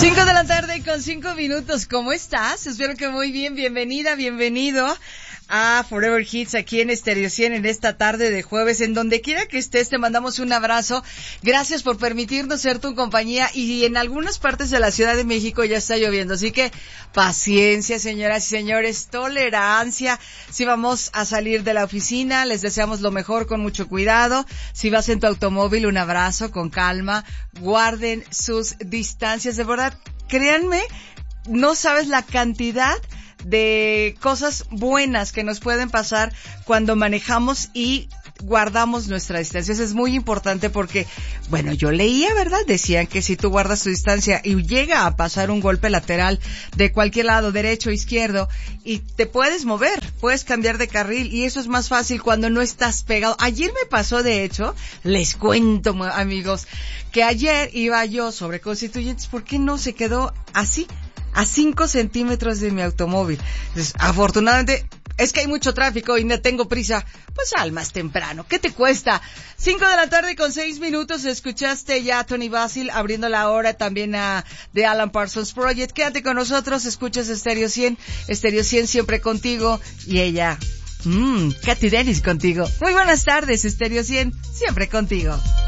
5 de la tarde con 5 minutos. ¿Cómo estás? Espero que muy bien. Bienvenida, bienvenido a Forever Hits aquí en Stereo 100 en esta tarde de jueves. En donde quiera que estés, te mandamos un abrazo. Gracias por permitirnos ser tu compañía. Y en algunas partes de la Ciudad de México ya está lloviendo. Así que paciencia, señoras y señores. Tolerancia. Si vamos a salir de la oficina, les deseamos lo mejor con mucho cuidado. Si vas en tu automóvil, un abrazo con calma. Guarden sus distancias. De verdad, créanme, no sabes la cantidad de cosas buenas que nos pueden pasar cuando manejamos y guardamos nuestra distancia. Eso es muy importante porque, bueno, yo leía, ¿verdad? Decían que si tú guardas tu distancia y llega a pasar un golpe lateral de cualquier lado, derecho o izquierdo, y te puedes mover, puedes cambiar de carril, y eso es más fácil cuando no estás pegado. Ayer me pasó, de hecho, les cuento, amigos, que ayer iba yo sobre Constituyentes. ¿Por qué no se quedó así? A 5 centímetros de mi automóvil. Entonces, afortunadamente, es que hay mucho tráfico y no tengo prisa. Pues sal más temprano. ¿Qué te cuesta? 5 de la tarde con 6 minutos. Escuchaste ya a Tony Basil abriendo la hora, también a The Alan Parsons Project. Quédate con nosotros, escuchas Stereo 100. Stereo 100 siempre contigo. Y ella, Katy Dennis contigo. Muy buenas tardes, Stereo 100, siempre contigo.